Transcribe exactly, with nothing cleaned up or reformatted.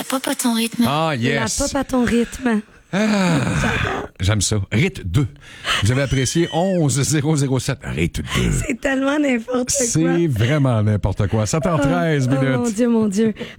pop à ton rythme. Ah, yes. La pop à ton rythme. Ah, j'aime ça. Rite deux. Vous avez apprécié onze zéro zéro sept. Rite deux. C'est tellement n'importe quoi. C'est vraiment n'importe quoi. sept heures treize oh, minutes. Oh mon Dieu, mon Dieu.